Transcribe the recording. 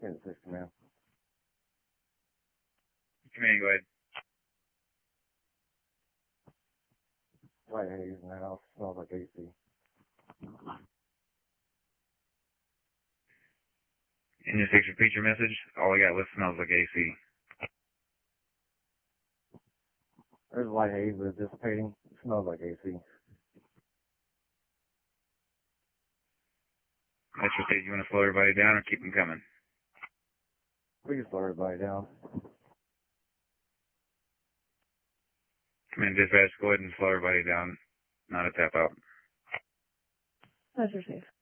In 6 man. Command, go ahead. White haze in the house. Smells like AC. Engine 6, repeat your message. All I got was smells like AC. There's white haze that's dissipating. It smells like AC. Metro State, you want to slow everybody down or keep them coming? We can slow everybody down. Command dispatch, go ahead and slow everybody down. Not a tap out. Metro State.